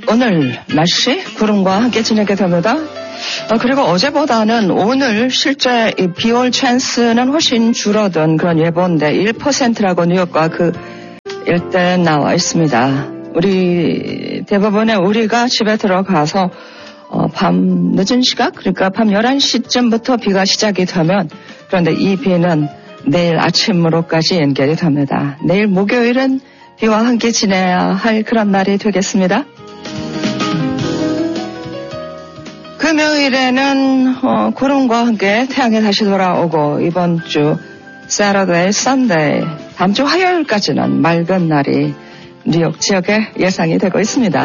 오늘 날씨 구름과 함께 지내게 됩니다. 그리고 어제보다는 오늘 실제 비올 찬스는 훨씬 줄어든 그런 예보인데 1%라고 뉴욕과 그 일대에 나와 있습니다. 우리 대부분의 우리가 집에 들어가서 밤 늦은 시각, 그러니까 밤 11시쯤부터 비가 시작이 되면, 그런데 이 비는 내일 아침으로까지 연결이 됩니다. 내일 목요일은 비와 함께 지내야 할 그런 날이 되겠습니다. 금요일에는 구름과 함께 태양이 다시 돌아오고, 이번 주 Saturday, Sunday, 다음 주 화요일까지는 맑은 날이 뉴욕 지역에 예상이 되고 있습니다.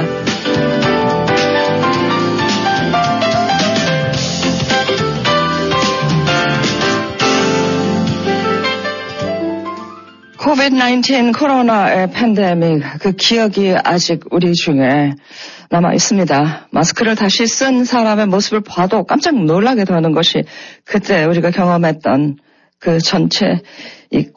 COVID-19 코로나의 팬데믹, 그 기억이 아직 우리 중에 남아 있습니다. 마스크를 다시 쓴 사람의 모습을 봐도 깜짝 놀라게 되는 것이 그때 우리가 경험했던 그 전체 이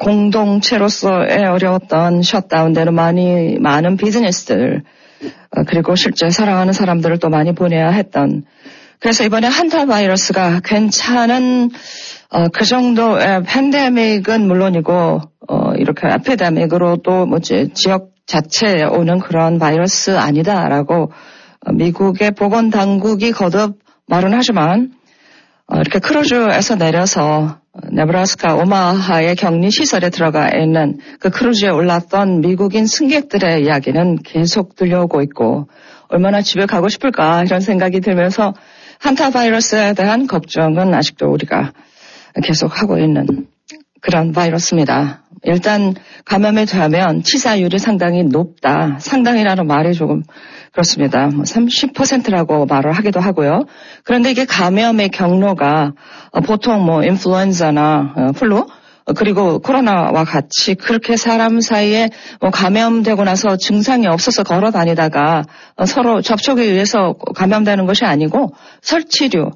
공동체로서의 어려웠던 셧다운되는 많은 비즈니스들, 그리고 실제 사랑하는 사람들을 또 많이 보내야 했던, 그래서 이번에 한타 바이러스가 괜찮은 그 정도의 팬데믹은 물론이고 이렇게 에피데믹으로도 지역 자체에 오는 그런 바이러스 아니다라고 미국의 보건당국이 거듭 말은 하지만 이렇게 크루즈에서 내려서 네브라스카 오마하의 격리시설에 들어가 있는 그 크루즈에 올랐던 미국인 승객들의 이야기는 계속 들려오고 있고 얼마나 집에 가고 싶을까 이런 생각이 들면서 한타 바이러스에 대한 걱정은 아직도 우리가 계속 하고 있는 그런 바이러스입니다. 일단 감염이 되면 치사율이 상당히 높다. 상당히라는 말이 조금 그렇습니다. 30%라고 말을 하기도 하고요. 그런데 이게 감염의 경로가 보통 인플루엔자나 플루 그리고 코로나와 같이 그렇게 사람 사이에 감염되고 나서 증상이 없어서 걸어 다니다가 서로 접촉에 의해서 감염되는 것이 아니고 설치류,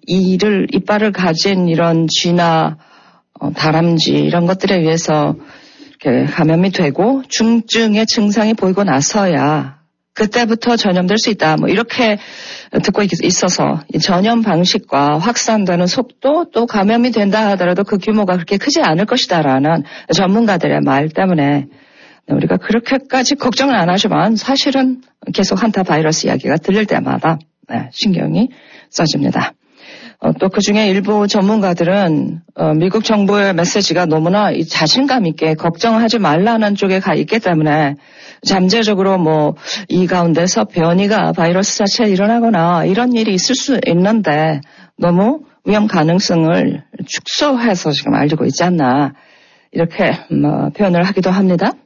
이빨을 가진 이런 쥐나 다람쥐 이런 것들에 의해서 이렇게 감염이 되고 중증의 증상이 보이고 나서야 그때부터 전염될 수 있다. 이렇게 듣고 있어서 이 전염 방식과 확산되는 속도 또 감염이 된다 하더라도 그 규모가 그렇게 크지 않을 것이다라는 전문가들의 말 때문에 우리가 그렇게까지 걱정은 안 하지만 사실은 계속 한타 바이러스 이야기가 들릴 때마다 신경이 써집니다. 또 그중에 일부 전문가들은 미국 정부의 메시지가 너무나 자신감 있게 걱정하지 말라는 쪽에 가 있기 때문에 잠재적으로 이 가운데서 변이가 바이러스 자체에 일어나거나 이런 일이 있을 수 있는데 너무 위험 가능성을 축소해서 지금 알리고 있지 않나 이렇게 표현을 하기도 합니다.